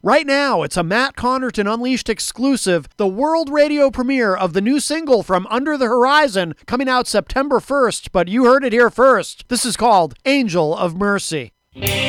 Right now, it's a Matt Connerton Unleashed exclusive, the world radio premiere of the new single from Under the Horizon, coming out September 1st, but you heard it here first. This is called Angel of Mercy.